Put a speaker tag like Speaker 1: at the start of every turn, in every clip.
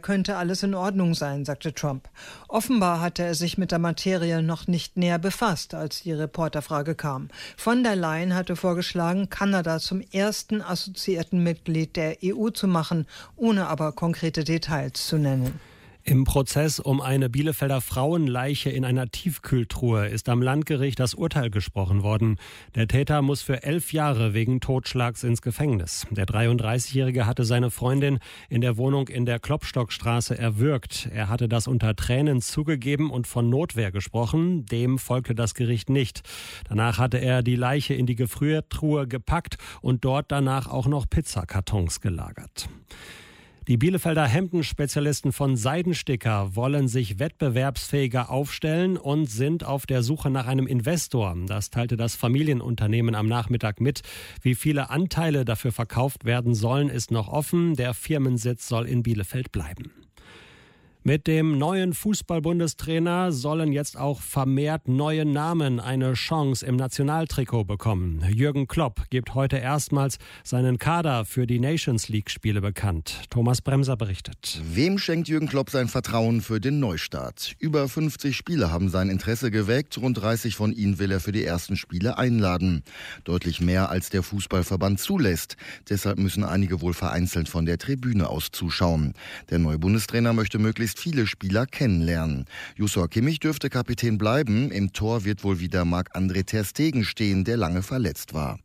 Speaker 1: könnte alles in Ordnung sein, sagte Trump. Offenbar hatte er sich mit der Materie noch nicht näher befasst, als die Reporterfrage kam. Von der Leyen hatte vorgeschlagen, Kanada zum ersten assoziierten Mitglied der EU zu machen, ohne aber konkrete Details zu nennen.
Speaker 2: Im Prozess um eine Bielefelder Frauenleiche in einer Tiefkühltruhe ist am Landgericht das Urteil gesprochen worden. Der Täter muss für 11 Jahre wegen Totschlags ins Gefängnis. Der 33-Jährige hatte seine Freundin in der Wohnung in der Klopstockstraße erwürgt. Er hatte das unter Tränen zugegeben und von Notwehr gesprochen. Dem folgte das Gericht nicht. Danach hatte er die Leiche in die Gefriertruhe gepackt und dort danach auch noch Pizzakartons gelagert. Die Bielefelder Hemdenspezialisten von Seidensticker wollen sich wettbewerbsfähiger aufstellen und sind auf der Suche nach einem Investor. Das teilte das Familienunternehmen am Nachmittag mit. Wie viele Anteile dafür verkauft werden sollen, ist noch offen. Der Firmensitz soll in Bielefeld bleiben. Mit dem neuen Fußball-Bundestrainer sollen jetzt auch vermehrt neue Namen eine Chance im Nationaltrikot bekommen. Jürgen Klopp gibt heute erstmals seinen Kader für die Nations-League-Spiele bekannt. Thomas Bremser berichtet.
Speaker 3: Wem schenkt Jürgen Klopp sein Vertrauen für den Neustart? Über 50 Spieler haben sein Interesse geweckt. Rund 30 von ihnen will er für die ersten Spiele einladen. Deutlich mehr als der Fußballverband zulässt. Deshalb müssen einige wohl vereinzelt von der Tribüne aus zuschauen. Der neue Bundestrainer möchte möglichst viele Spieler kennenlernen. Joshua Kimmich dürfte Kapitän bleiben. Im Tor wird wohl wieder Marc-André ter Stegen stehen, der lange verletzt war.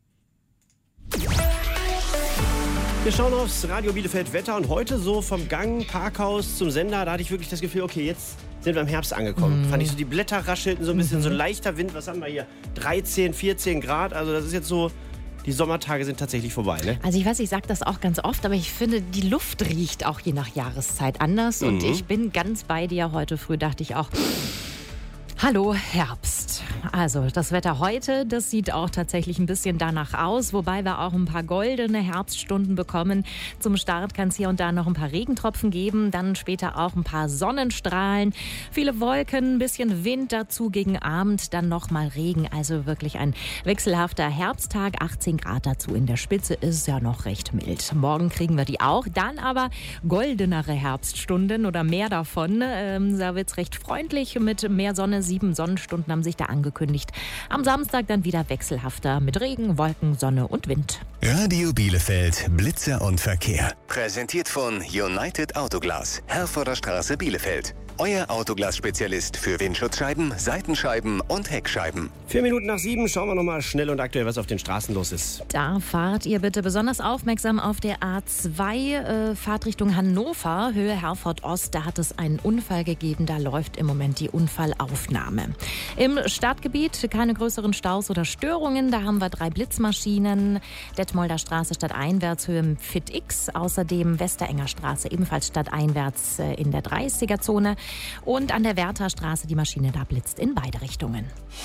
Speaker 4: Wir schauen aufs Radio Bielefeld Wetter und heute so vom Gang, Parkhaus zum Sender, da hatte ich wirklich das Gefühl, okay, jetzt sind wir im Herbst angekommen. Fand ich so, die Blätter raschelten so ein bisschen, so ein leichter Wind, was haben wir hier? 13, 14 Grad, also das ist jetzt so, die Sommertage sind tatsächlich vorbei, ne?
Speaker 5: Also ich weiß, ich sage das auch ganz oft, aber ich finde, die Luft riecht auch je nach Jahreszeit anders. Und ich bin ganz bei dir. Heute früh dachte ich auch, hallo Herbst. Also das Wetter heute, das sieht auch tatsächlich ein bisschen danach aus, wobei wir auch ein paar goldene Herbststunden bekommen. Zum Start kann es hier und da noch ein paar Regentropfen geben, dann später auch ein paar Sonnenstrahlen, viele Wolken, ein bisschen Wind dazu, gegen Abend dann nochmal Regen. Also wirklich ein wechselhafter Herbsttag, 18 Grad dazu in der Spitze, ist ja noch recht mild. Morgen kriegen wir die auch, dann aber goldenere Herbststunden oder mehr davon. Da wird es recht freundlich mit mehr Sonne. 7 Sonnenstunden haben sich da angekündigt. Am Samstag dann wieder wechselhafter mit Regen, Wolken, Sonne und Wind.
Speaker 6: Radio Bielefeld, Blitzer und Verkehr. Präsentiert von United Autoglas, Herforder Straße, Bielefeld. Euer Autoglas-Spezialist für Windschutzscheiben, Seitenscheiben und Heckscheiben.
Speaker 4: 4 Minuten nach 7, schauen wir nochmal schnell und aktuell, was auf den Straßen los ist.
Speaker 5: Da fahrt ihr bitte besonders aufmerksam auf der A2, Fahrtrichtung Hannover, Höhe Herford Ost. Da hat es einen Unfall gegeben, da läuft im Moment die Unfallaufnahme. Im Stadtgebiet keine größeren Staus oder Störungen, da haben wir 3 Blitzmaschinen. Detmolder Straße stadteinwärts, Höhe Fit X. Außerdem Westerenger Straße, ebenfalls stadteinwärts in der 30er-Zone. Und an der Wertherstraße, die Maschine da blitzt in beide Richtungen.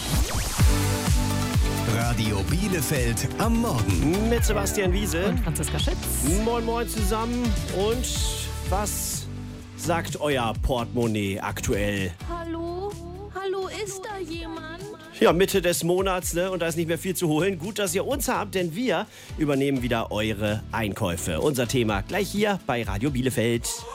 Speaker 6: Radio Bielefeld am Morgen.
Speaker 4: Mit Sebastian Wiese.
Speaker 5: Und Franziska Schütz.
Speaker 4: Moin Moin zusammen. Und was sagt euer Portemonnaie aktuell?
Speaker 7: Hallo? Hallo, ist da jemand?
Speaker 4: Ja, Mitte des Monats, ne? Und da ist nicht mehr viel zu holen. Gut, dass ihr uns habt, denn wir übernehmen wieder eure Einkäufe. Unser Thema gleich hier bei Radio Bielefeld.